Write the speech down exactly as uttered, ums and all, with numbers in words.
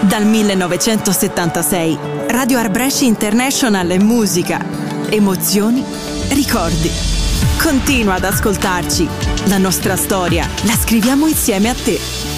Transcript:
Dal millenovecentosettantasei, Radio Art Brescia International è musica, emozioni, ricordi. Continua ad ascoltarci. La nostra storia la scriviamo insieme a te.